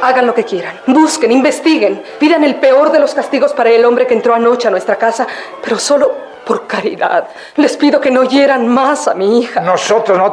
Hagan lo que quieran. Busquen, investiguen. Pidan el peor de los castigos para el hombre que entró anoche a nuestra casa. Pero solo por caridad. Les pido que no hieran más a mi hija. Nosotros no